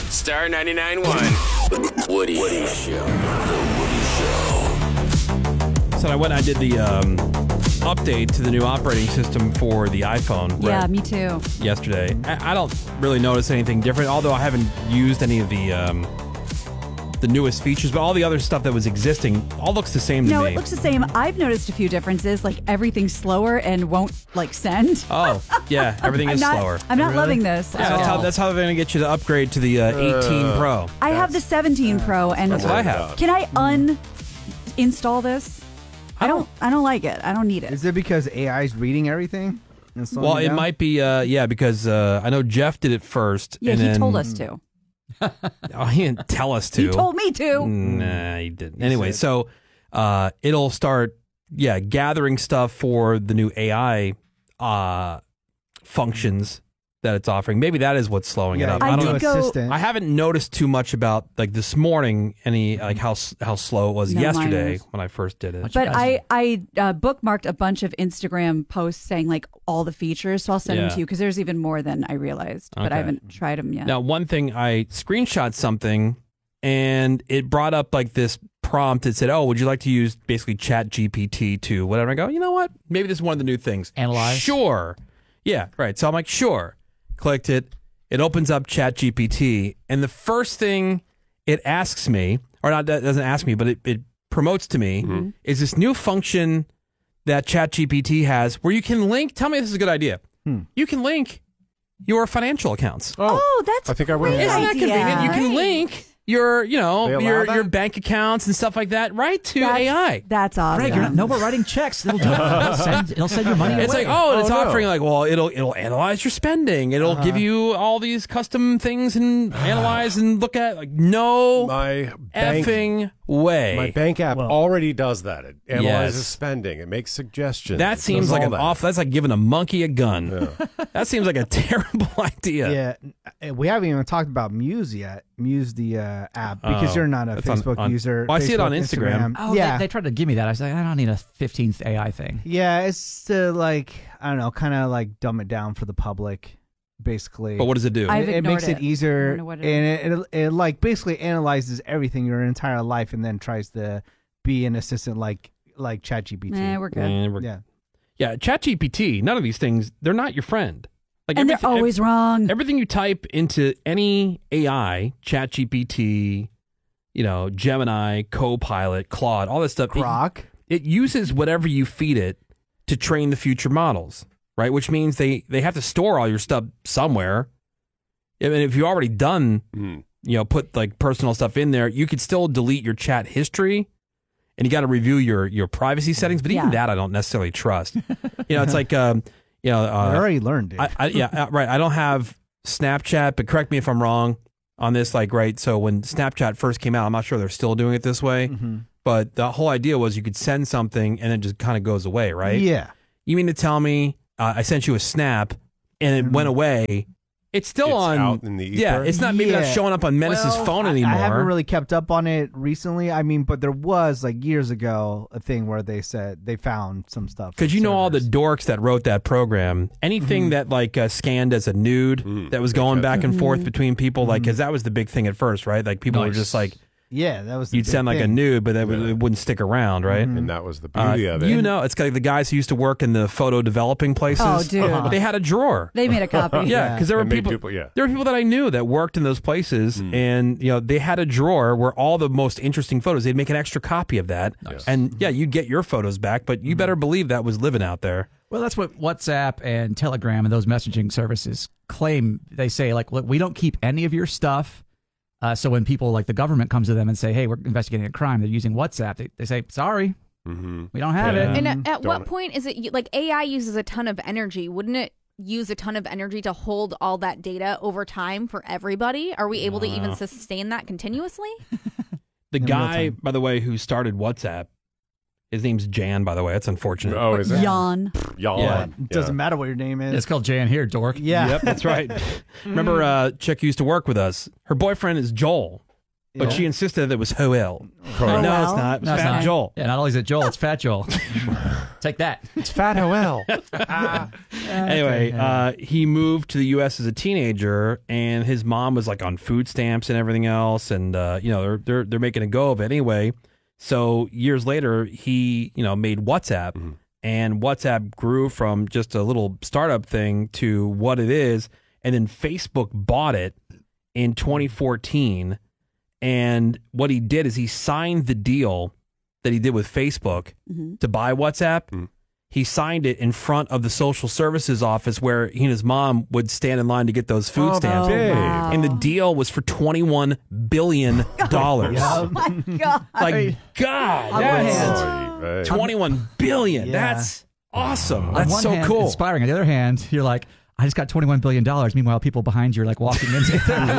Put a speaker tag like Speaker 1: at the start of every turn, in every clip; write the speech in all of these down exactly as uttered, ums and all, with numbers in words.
Speaker 1: Star ninety-nine point one. Woody. Woody Show. The Woody Show.
Speaker 2: So I went and I did the um, update to the new operating system for the iPhone.
Speaker 3: Yeah,
Speaker 2: right,
Speaker 3: me too.
Speaker 2: Yesterday. I, I don't really notice anything different, although I haven't used any of the um, the newest features, but all the other stuff that was existing all looks the same to
Speaker 3: No,
Speaker 2: me.
Speaker 3: it looks the same. I've noticed a few differences, like everything's slower and won't like send.
Speaker 2: Oh, yeah, everything
Speaker 3: I'm
Speaker 2: is
Speaker 3: not,
Speaker 2: slower.
Speaker 3: I'm not
Speaker 4: Really?
Speaker 3: loving this.
Speaker 2: Yeah,
Speaker 3: at
Speaker 2: that's how,
Speaker 3: all.
Speaker 2: that's how they're going to get you to upgrade to the uh, eighteen Pro.
Speaker 3: I have the seventeen Pro, and
Speaker 2: That's what I have.
Speaker 3: can I uninstall this? I don't. I don't like it. I don't need it.
Speaker 4: Is it because A I is reading everything? and slowing
Speaker 2: Well, it
Speaker 4: down?
Speaker 2: might be, uh, yeah, because uh, I know Jeff did it first.
Speaker 3: Yeah,
Speaker 2: and
Speaker 3: he
Speaker 2: then,
Speaker 3: told us to.
Speaker 2: Oh, he didn't tell us to.
Speaker 3: He told me to.
Speaker 2: Nah, he didn't. Anyway,
Speaker 4: said-
Speaker 2: so uh, it'll start, yeah, gathering stuff for the new A I uh, functions that it's offering. Maybe that is what's slowing it
Speaker 4: Yeah,
Speaker 2: up.
Speaker 3: I
Speaker 2: I don't
Speaker 3: did
Speaker 2: know.
Speaker 3: go-
Speaker 4: assistant.
Speaker 2: I haven't noticed too much about like this morning any like how s- how slow it was
Speaker 3: No,
Speaker 2: yesterday
Speaker 3: mine was-
Speaker 2: when I first did it.
Speaker 5: Much-
Speaker 3: But
Speaker 5: guys-
Speaker 3: I, I uh, bookmarked a bunch of Instagram posts saying like all the features, so I'll send
Speaker 2: Yeah.
Speaker 3: them to you because there's even more than I realized. But
Speaker 2: Okay.
Speaker 3: I haven't tried them yet.
Speaker 2: Now, one thing, I screenshot something and it brought up like this prompt. It said, oh, would you like to use basically Chat G P T to whatever? I go, you know what? Maybe this is one of the new things.
Speaker 5: Analyze?
Speaker 2: Sure. Yeah, right. So I'm like, sure. Clicked it. It opens up Chat G P T. And the first thing it asks me, or not, it doesn't ask me, but it, it promotes to me,
Speaker 3: Mm-hmm.
Speaker 2: is this new function that Chat G P T has where you can link, tell me if this is a good idea.
Speaker 4: Hmm.
Speaker 2: You can link your financial accounts.
Speaker 3: oh, that's
Speaker 6: I think I will.
Speaker 3: great
Speaker 2: Isn't that
Speaker 3: idea.
Speaker 2: convenient? You can link your, you
Speaker 6: They
Speaker 2: know,
Speaker 6: allow
Speaker 2: your
Speaker 6: that?
Speaker 2: your bank accounts and stuff like that right to
Speaker 3: That's,
Speaker 2: A I.
Speaker 3: That's awesome.
Speaker 5: Greg, you're not, no more writing checks. It'll do it. It'll send, it'll send your money
Speaker 2: It's
Speaker 5: away.
Speaker 2: like, oh, and it's
Speaker 6: Oh, no.
Speaker 2: offering like, well, it'll it'll analyze your spending. It'll give you all these custom things and analyze and look at like no
Speaker 6: My bank,
Speaker 2: effing way.
Speaker 6: my bank app
Speaker 4: Well-
Speaker 6: already does that. It analyzes
Speaker 2: Yes.
Speaker 6: spending. It makes suggestions.
Speaker 2: that
Speaker 6: It
Speaker 2: seems
Speaker 6: does
Speaker 2: like
Speaker 6: all
Speaker 2: an
Speaker 6: that.
Speaker 2: off. That's like giving a monkey a gun. That seems like a terrible idea.
Speaker 4: Yeah, we haven't even talked about Muse yet. Muse, the uh, app, because
Speaker 2: Oh,
Speaker 4: you're not a
Speaker 2: that's on-
Speaker 4: Facebook
Speaker 2: on-
Speaker 4: user.
Speaker 2: Well, I see it
Speaker 4: Facebook,
Speaker 2: on Instagram.
Speaker 5: Oh,
Speaker 4: yeah,
Speaker 5: they, they tried to give me that. I was like, I don't need a fifteenth A I thing.
Speaker 4: yeah, it's to like I don't know, kind of like dumb it down for the public, basically.
Speaker 2: But what does it do?
Speaker 3: I've
Speaker 4: it, it
Speaker 3: ignored
Speaker 4: makes it,
Speaker 3: it. I
Speaker 4: easier,
Speaker 3: don't know what it
Speaker 4: and it, it, it like basically analyzes everything your entire life, and then tries to be an assistant like like ChatGPT.
Speaker 3: Eh, we're good.
Speaker 2: Eh, we're-
Speaker 4: yeah,
Speaker 2: yeah, ChatGPT. None of these things. They're not your friend. Like
Speaker 3: And they're
Speaker 2: everything-
Speaker 3: always wrong.
Speaker 2: Everything you type into any A I, ChatGPT, you know, Gemini, Copilot, Claude, all this stuff, it,
Speaker 4: Grok.
Speaker 2: it uses whatever you feed it to train the future models, right? Which means they, they have to store all your stuff somewhere. I mean, if you've already done,
Speaker 6: Mm.
Speaker 2: you know, put like personal stuff in there, you could still delete your chat history. And you got to review your, your privacy settings, but even
Speaker 3: Yeah.
Speaker 2: that I don't necessarily trust. You know, it's like, um, you know,
Speaker 4: I
Speaker 2: uh,
Speaker 4: already learned it.
Speaker 2: I, I, yeah, uh, right. I don't have Snapchat, but correct me if I'm wrong on this. Like, right. So when Snapchat first came out, I'm not sure they're still doing it this way,
Speaker 4: Mhm.
Speaker 2: but the whole idea was you could send something and it just kind of goes away, right?
Speaker 4: Yeah.
Speaker 2: You mean to tell me uh, I sent you a snap and it
Speaker 4: Mhm.
Speaker 2: went away? It's still
Speaker 6: It's
Speaker 2: on.
Speaker 6: out in the ether?
Speaker 2: Yeah, it's not maybe not
Speaker 4: Yeah.
Speaker 2: showing up on Menace's
Speaker 4: Well,
Speaker 2: phone
Speaker 4: I-
Speaker 2: anymore.
Speaker 4: I haven't really kept up on it recently. I mean, but there was like years ago a thing where they said they found some stuff.
Speaker 2: Because
Speaker 4: on
Speaker 2: you know all the
Speaker 4: servers.
Speaker 2: dorks that wrote that program. Anything
Speaker 4: Mhm.
Speaker 2: that like uh, scanned as a nude
Speaker 6: Mm,
Speaker 2: that was
Speaker 6: they
Speaker 2: going
Speaker 6: kept
Speaker 2: back and
Speaker 3: Mhm.
Speaker 2: forth between people, like
Speaker 4: Mhm.
Speaker 2: because that was the big thing at first, right? Like people were
Speaker 5: Nice.
Speaker 2: just like
Speaker 4: Yeah, that was. the
Speaker 2: you'd
Speaker 4: big
Speaker 2: send like a
Speaker 4: thing.
Speaker 2: nude, but that would,
Speaker 6: Yeah.
Speaker 2: it wouldn't stick around, right?
Speaker 4: Mhm.
Speaker 6: And that was the
Speaker 2: Uh,
Speaker 6: beauty of it.
Speaker 2: you know, it's like the guys who used to work in the photo developing places.
Speaker 3: Oh, dude.
Speaker 2: They had a drawer.
Speaker 3: They made a copy.
Speaker 2: Yeah,
Speaker 4: Yeah.
Speaker 2: because there were
Speaker 6: And made
Speaker 2: people,
Speaker 6: people- yeah.
Speaker 2: there were people that I knew that worked in those places,
Speaker 6: Mm.
Speaker 2: and you know they had a drawer where all the most interesting photos. They'd make an extra copy of that,
Speaker 5: Nice.
Speaker 2: and yeah, you'd get your photos back, but you better believe that was living out there.
Speaker 5: Well, that's what WhatsApp and Telegram and those messaging services claim. They say, like, look, we don't keep any of your stuff. Uh, so when people like the government comes to them and say, hey, we're investigating a crime, they're using WhatsApp. They, they say, sorry,
Speaker 6: Mm-hmm.
Speaker 5: we don't have
Speaker 2: Yeah.
Speaker 5: it.
Speaker 7: And at, at what
Speaker 6: Don't-
Speaker 7: point is it like A I uses a ton of energy? Wouldn't it use a ton of energy to hold all that data over time for everybody? Are we able to even
Speaker 2: Uh.
Speaker 7: sustain that continuously?
Speaker 2: The
Speaker 4: In real
Speaker 2: guy,
Speaker 4: time.
Speaker 2: by the way, who started WhatsApp, his name's Jan. By the way, that's unfortunate.
Speaker 6: Oh, is it?
Speaker 3: Yawn.
Speaker 6: Yawn.
Speaker 2: Yeah.
Speaker 4: It doesn't matter what your name is.
Speaker 5: It's called Jan here, dork.
Speaker 4: yeah.
Speaker 2: Yep, that's right. Remember, uh, chick who used to work with us. Her boyfriend is Joel. but
Speaker 4: Yeah.
Speaker 2: she insisted that it was Joel.
Speaker 7: Oh,
Speaker 2: no,
Speaker 7: well.
Speaker 2: it's not. It's
Speaker 5: No, it's
Speaker 2: Fat
Speaker 5: not.
Speaker 2: Joel.
Speaker 5: Yeah, not only is it Joel, it's Fat Joel. Take that.
Speaker 6: It's Fat Joel.
Speaker 2: Anyway, uh, he moved to the U S as a teenager, and his mom was like on food stamps and everything else, and uh, you know they're they're they're making a go of it anyway. So years later, he you know made WhatsApp,
Speaker 6: Mm-hmm.
Speaker 2: and WhatsApp grew from just a little startup thing to what it is, and then Facebook bought it in twenty fourteen. And what he did is he signed the deal that he did with Facebook
Speaker 3: Mm-hmm.
Speaker 2: to buy WhatsApp.
Speaker 6: Mm.
Speaker 2: He signed it in front of the social services office where he and his mom would stand in line to get those food
Speaker 6: Oh,
Speaker 2: stamps.
Speaker 6: dang.
Speaker 3: wow.
Speaker 2: And the deal was for twenty-one billion dollars.
Speaker 3: Oh my God.
Speaker 2: Like, God,
Speaker 3: On one
Speaker 2: that's
Speaker 3: hand.
Speaker 6: Right.
Speaker 2: twenty-one billion.
Speaker 4: Yeah.
Speaker 2: That's awesome.
Speaker 5: On
Speaker 2: That's
Speaker 5: one
Speaker 2: so
Speaker 5: hand,
Speaker 2: cool.
Speaker 5: inspiring. On the other hand, you're like, I just got twenty-one billion dollars. Meanwhile, people behind you are like walking into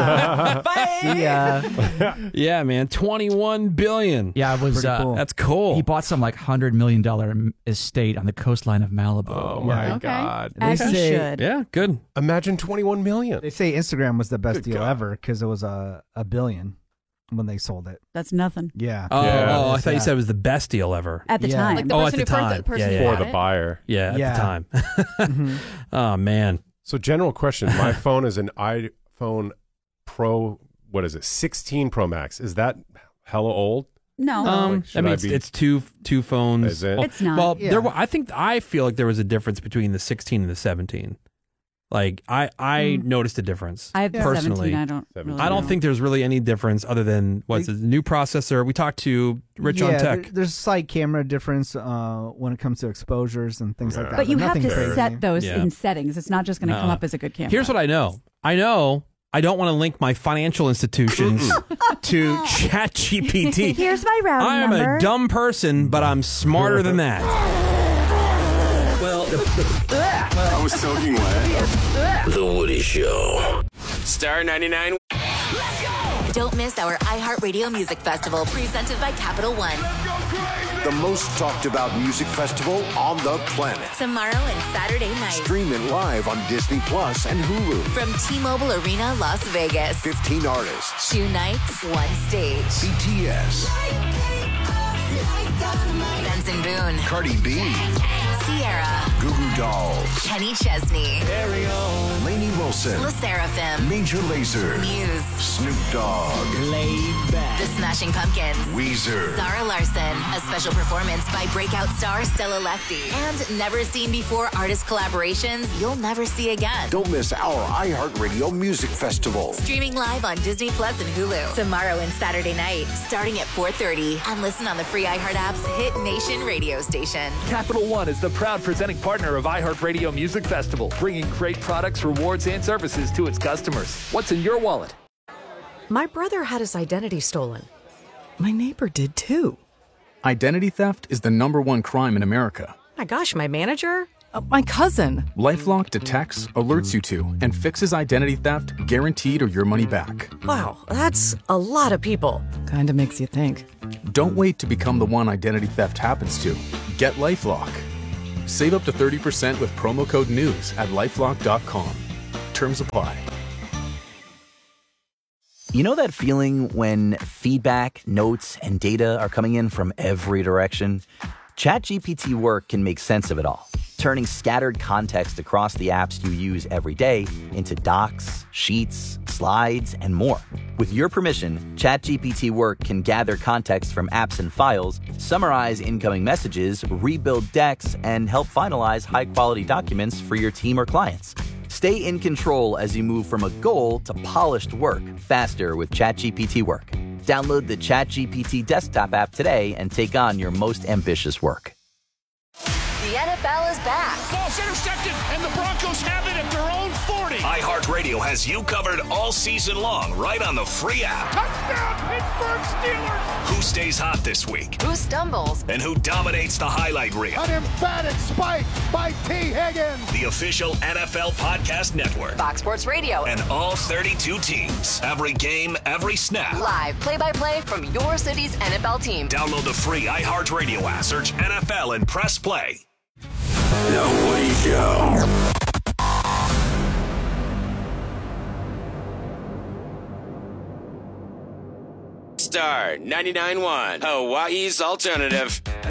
Speaker 4: See, uh,
Speaker 2: Yeah, man. twenty-one billion.
Speaker 5: Yeah, it was.
Speaker 4: Pretty
Speaker 5: Uh,
Speaker 4: cool.
Speaker 2: That's cool.
Speaker 5: He bought some like hundred million dollar estate on the coastline of Malibu.
Speaker 6: Oh my
Speaker 3: Okay.
Speaker 6: God!
Speaker 3: As
Speaker 4: They
Speaker 3: he
Speaker 4: say-
Speaker 3: should.
Speaker 2: Yeah, good.
Speaker 6: Imagine twenty-one million.
Speaker 4: they say Instagram was the best
Speaker 6: Good
Speaker 4: deal
Speaker 6: God.
Speaker 4: ever because it was a, a billion when they sold it.
Speaker 3: That's nothing
Speaker 4: Yeah.
Speaker 2: Oh,
Speaker 6: Yeah.
Speaker 2: oh, I
Speaker 4: It's
Speaker 2: thought you
Speaker 4: that.
Speaker 2: said it was the best deal ever.
Speaker 3: at the
Speaker 4: Yeah.
Speaker 3: time.
Speaker 7: Like the
Speaker 2: Oh, at
Speaker 7: person
Speaker 2: the
Speaker 7: who first,
Speaker 2: time.
Speaker 7: the person
Speaker 2: Yeah,
Speaker 7: who
Speaker 2: yeah.
Speaker 6: For
Speaker 7: had
Speaker 6: the
Speaker 7: it.
Speaker 6: buyer.
Speaker 2: Yeah, at
Speaker 4: Yeah.
Speaker 2: the time.
Speaker 4: Mhm.
Speaker 2: Oh, man.
Speaker 6: So, general question: my phone is an iPhone Pro. What is it? sixteen Pro Max. Is that hella old?
Speaker 3: no,
Speaker 2: Um,
Speaker 6: Like,
Speaker 2: I
Speaker 6: should
Speaker 2: mean,
Speaker 6: I
Speaker 2: it's,
Speaker 6: be-
Speaker 2: it's two two phones.
Speaker 6: Is it?
Speaker 2: Well,
Speaker 3: It's not.
Speaker 2: Well,
Speaker 4: Yeah.
Speaker 2: there. wa- I think I feel like there was a difference between the sixteen and the seventeen. Like I, I
Speaker 3: Hmm.
Speaker 2: noticed a difference.
Speaker 3: I have the
Speaker 2: personally.
Speaker 3: seventeen. I don't.
Speaker 6: seventeen.
Speaker 3: Really
Speaker 2: I don't
Speaker 3: know.
Speaker 2: think there's really any difference other than what's the new processor. We talked to Rich
Speaker 4: yeah,
Speaker 2: on Tech.
Speaker 4: there- there's slight camera difference uh, when it comes to exposures and things like
Speaker 6: Yeah.
Speaker 4: that.
Speaker 3: But you have
Speaker 4: nothing
Speaker 3: to
Speaker 4: crazy.
Speaker 3: set those
Speaker 2: Yeah.
Speaker 3: in settings. It's not just going to come
Speaker 2: No.
Speaker 3: up as a good camera.
Speaker 2: Here's what I know. I know I don't want to link my financial institutions to ChatGPT.
Speaker 3: Here's my routing
Speaker 2: I am
Speaker 3: number.
Speaker 2: a dumb person, but I'm smarter than that.
Speaker 1: Well, I was soaking wet. The Woody Show. Star ninety-nine.
Speaker 8: Don't miss our iHeartRadio Music Festival presented by Capital One.
Speaker 9: The most talked about music festival on the planet.
Speaker 8: Tomorrow and Saturday night
Speaker 9: Stream it live on Disney Plus and Hulu.
Speaker 8: from T-Mobile Arena, Las Vegas.
Speaker 9: fifteen artists.
Speaker 8: Two nights, one stage.
Speaker 9: B T S,
Speaker 8: Benson Boone,
Speaker 9: Cardi B,
Speaker 8: Sierra,
Speaker 9: Goo Goo Dolls,
Speaker 8: Kenny Chesney,
Speaker 9: Lainey Wilson,
Speaker 8: La Seraphim,
Speaker 9: Major Lazer,
Speaker 8: Muse,
Speaker 9: Snoop Dogg,
Speaker 8: The Smashing Pumpkins,
Speaker 9: Weezer.
Speaker 8: Zara Larson, a special performance by breakout star Stella Lefty, and never seen before artist collaborations you'll never see again.
Speaker 9: Don't miss our iHeartRadio Music Festival.
Speaker 8: Streaming live on Disney Plus and Hulu tomorrow and Saturday night, starting at four thirty, and listen on the free iHeart app's Hit Nation radio station.
Speaker 10: Capital One is the proud presenting partner of iHeartRadio Music Festival, bringing great products, rewards, and services to its customers. What's in your wallet?
Speaker 11: My brother had his identity stolen. My neighbor did too.
Speaker 12: Identity theft is the number one crime in America.
Speaker 11: My gosh, my manager? Uh, my cousin.
Speaker 12: LifeLock detects, alerts you to, and fixes identity theft guaranteed or your money back.
Speaker 11: Wow, that's a lot of people. Kinda makes you think.
Speaker 12: Don't wait to become the one identity theft happens to. Get LifeLock. Save up to thirty percent with promo code NEWS at lifelock dot com. Terms apply.
Speaker 13: You know that feeling when feedback, notes, and data are coming in from every direction? ChatGPT Work can make sense of it all, turning scattered context across the apps you use every day into docs, sheets, slides, and more. With your permission, ChatGPT Work can gather context from apps and files, summarize incoming messages, rebuild decks, and help finalize high-quality documents for your team or clients. Stay in control as you move from a goal to polished work faster with ChatGPT Work. Download the ChatGPT desktop app today and take on your most ambitious work.
Speaker 8: The N F L is back.
Speaker 1: Ball's intercepted, and the Broncos have it at their own forty. iHeartRadio has you covered all season long, right on the free app. Touchdown, Pittsburgh Steelers! Who stays hot this week?
Speaker 8: Who stumbles?
Speaker 1: And who dominates the highlight reel?
Speaker 9: An emphatic spike by T. Higgins.
Speaker 1: The official N F L Podcast Network.
Speaker 8: Fox Sports Radio.
Speaker 1: And all thirty-two teams. Every game, every snap.
Speaker 8: Live play-by-play from your city's N F L team.
Speaker 1: Download the free iHeartRadio app, search N F L, and press play. The Woody Show.
Speaker 14: Star ninety-nine point one, Hawaii's alternative.